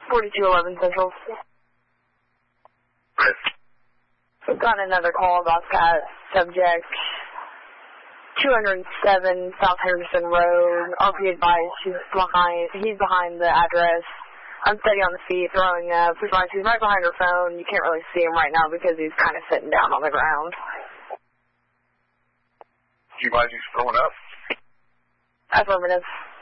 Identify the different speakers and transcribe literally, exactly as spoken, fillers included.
Speaker 1: forty-two eleven Central. We've got another call about that subject. two oh seven South Henderson Road. R P advised she's behind, he's behind the address. Unsteady on the feet, throwing up. He's right behind her phone. You can't really see him right now because he's kind of sitting down on the ground.
Speaker 2: Do you mind he's throwing up?
Speaker 1: Affirmative.